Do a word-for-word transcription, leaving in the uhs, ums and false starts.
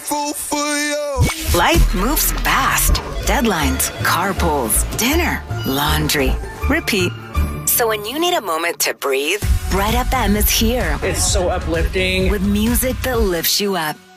grateful for you. Life moves fast. Deadlines, carpools, dinner, laundry, repeat. So when you need a moment to breathe, Bright F M is here. It's so uplifting. With music that lifts you up.